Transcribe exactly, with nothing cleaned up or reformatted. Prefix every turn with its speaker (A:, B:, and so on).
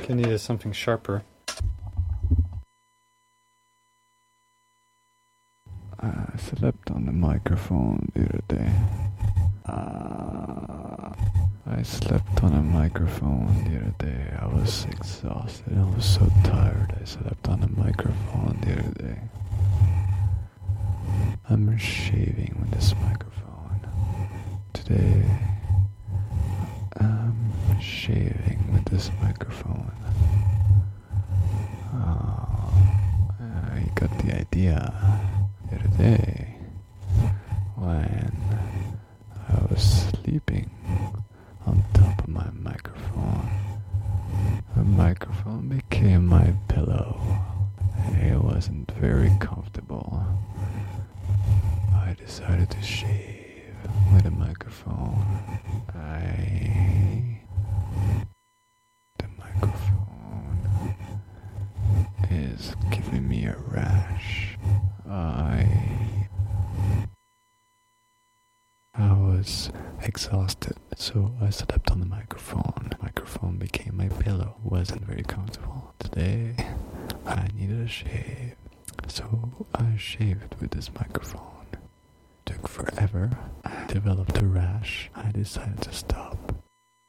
A: think I needed something sharper.
B: I slept on the microphone the other day. Uh, I slept on a microphone the other day. I was exhausted. I was so tired. I slept on a microphone the other day. I'm shaving with this microphone. Today, I'm shaving with this microphone. Oh, I got the idea the other day when I was sleeping on top of my microphone. The microphone became my pillow. It wasn't very comfortable. I decided to shave with a microphone. I... The microphone is giving me a rash. I... I was exhausted, so I slept on the microphone. The microphone became my pillow. It wasn't very comfortable. Today, I needed a shave, so I shaved with this microphone. Took forever. I developed a rash. I decided to stop.